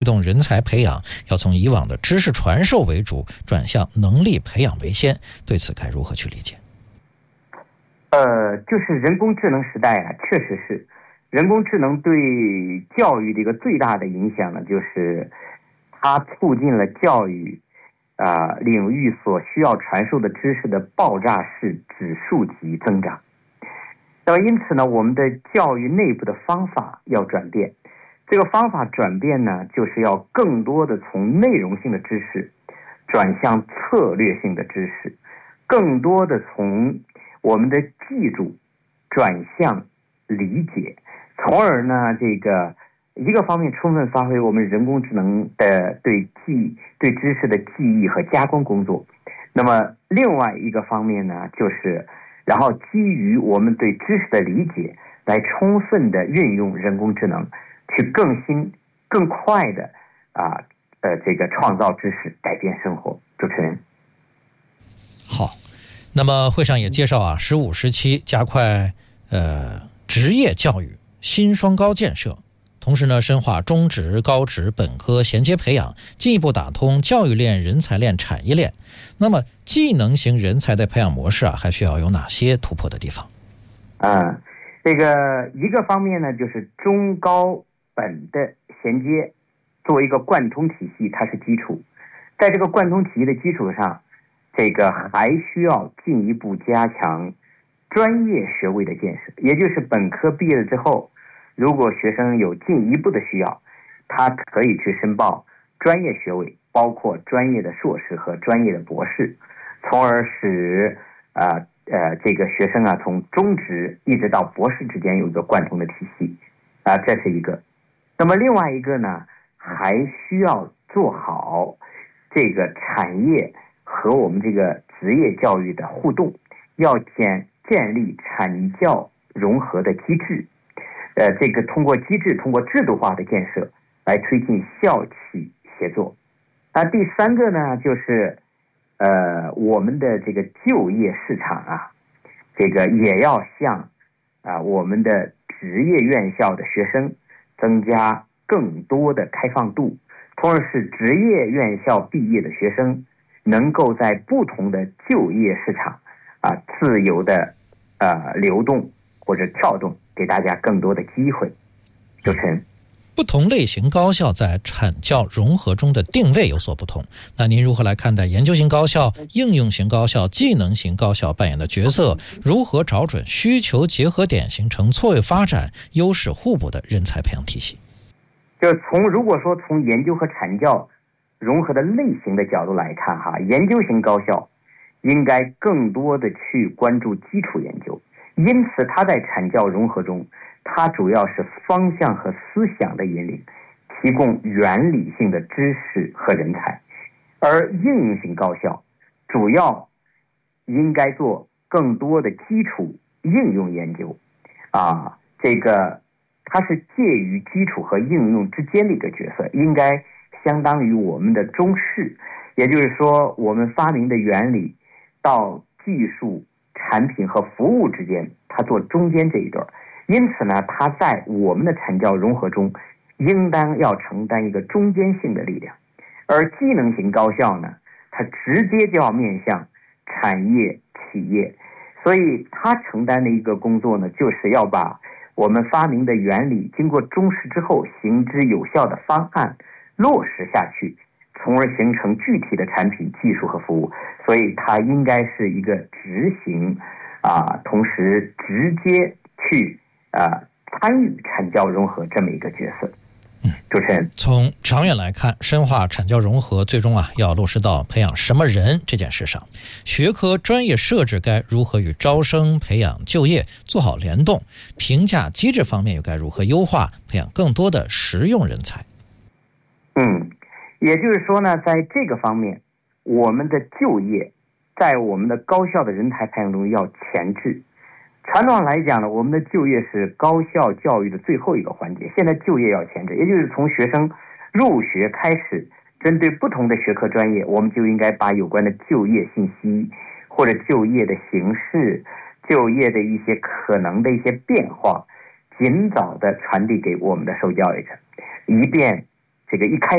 推动人才培养要从以往的知识传授为主，转向能力培养为先，对此该如何去理解？ 就是人工智能时代啊，确实是人工智能对教育的一个最大的影响呢，就是它促进了教育领域所需要传授的知识的爆炸式指数级增长。那么因此呢，我们的教育内部的方法要转变。这个方法转变呢，就是要更多的从内容性的知识转向策略性的知识，更多的从我们的记住转向理解，从而呢，这个一个方面充分发挥我们人工智能的对知识的记忆和加工工作。那么另外一个方面呢，就是然后基于我们对知识的理解，来充分的运用人工智能，去更快的这个创造知识，改变生活。主持人， 好，那么会上也介绍15、17加快职业教育新双高建设，同时呢，深化中职、高职、本科衔接培养，进一步打通教育链、人才链、产业链。那么技能型人才的培养模式还需要有哪些突破的地方？ 这个一个方面呢，就是中高本的衔接作为一个贯通体系，它是基础。在这个贯通体系的基础上，这个还需要进一步加强专业学位的建设，也就是本科毕业了之后，如果学生有进一步的需要，他可以去申报专业学位，包括专业的硕士和专业的博士，从而使这个学生从中职一直到博士之间有一个贯通的体系这是一个。那么另外一个呢，还需要做好这个产业和我们这个职业教育的互动，要建立产教融合的机制，这个通过机制，通过制度化的建设来推进校企协作。第三个呢，就是我们的这个就业市场这个也要向我们的职业院校的学生增加更多的开放度，从而使职业院校毕业的学生能够在不同的就业市场自由的流动或者跳动，给大家更多的机会。主持人， 不同类型高校在产教融合中的定位有所不同，那您如何来看待研究型高校、应用型高校、技能型高校扮演的角色？如何找准需求结合点，形成错位发展、优势互补的人才培养体系？ 如果说从研究和产教融合的类型的角度来看研究型高校应该更多的去关注基础研究，因此它在产教融合中，它主要是方向和思想的引领，提供原理性的知识和人才。而应用型高校主要应该做更多的基础应用研究这个它是介于基础和应用之间的一个角色，应该相当于我们的中士，也就是说我们发明的原理到技术、产品和服务之间，它做中间这一段。因此呢，它在我们的产教融合中应当要承担一个中间性的力量。而技能型高校呢，它直接就要面向产业企业，所以它承担的一个工作呢，就是要把我们发明的原理经过中试之后行之有效的方案落实下去，从而形成具体的产品、技术和服务。所以它应该是一个执行同时直接去参与产教融合这么一个角色。主持人， 从长远来看，深化产教融合最终要落实到培养什么人这件事上。学科专业设置该如何与招生、培养、就业做好联动？评价机制方面又该如何优化，培养更多的实用人才？ 也就是说呢，在这个方面，我们的就业在我们的高校的人才培养中要前置。传统上来讲呢，我们的就业是高校教育的最后一个环节，现在就业要前置，也就是从学生入学开始，针对不同的学科专业，我们就应该把有关的就业信息或者就业的形式、就业的一些可能的一些变化，尽早的传递给我们的受教育者，以便这个一开